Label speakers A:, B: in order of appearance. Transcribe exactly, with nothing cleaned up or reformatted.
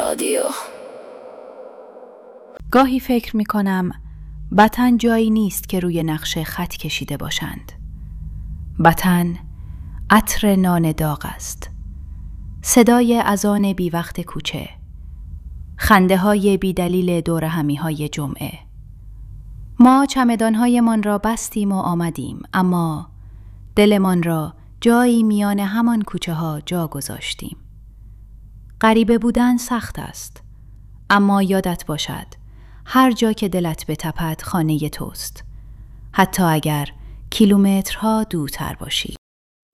A: رادیو.
B: گاهی فکر می کنم وطن جایی نیست که روی نقشه خط کشیده باشند. وطن عطر نان داغ است، صدای اذان بی وقت کوچه، خنده های بی دلیل دور همی های جمعه. ما چمدان‌هایمان را بستیم و آمدیم، اما دلمان را جایی میان همان کوچه ها جا گذاشتیم. غریبه بودن سخت است، اما یادت باشد هر جا که دلت بتپد خانه توست، حتی اگر کیلومترها دورتر باشی.